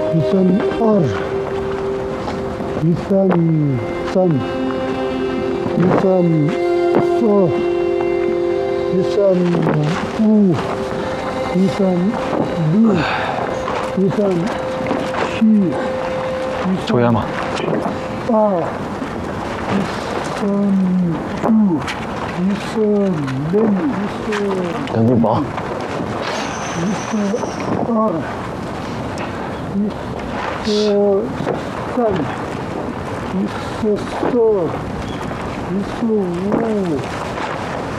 2, 3, 4, 5, 6, 7, 조야마. 8, 9, 10, 여기 봐. 3, 4, 5,